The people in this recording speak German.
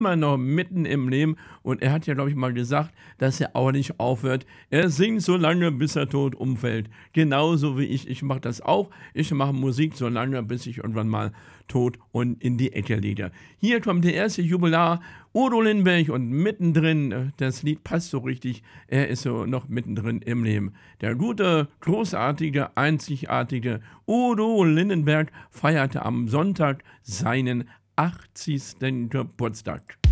immer noch mitten im Leben und er hat ja, glaube ich, mal gesagt, dass er auch nicht aufhört. Er singt so lange, bis er tot umfällt. Genauso wie ich. Ich mache das auch. Ich mache Musik so lange, bis ich irgendwann mal tot und in die Ecke liege. Hier kommt der erste Jubilar, Udo Lindenberg, und mittendrin, das Lied passt so richtig, er ist so noch mittendrin im Leben. Der gute, großartige, einzigartige Udo Lindenberg feierte am Sonntag seinen 80. Geburtstag.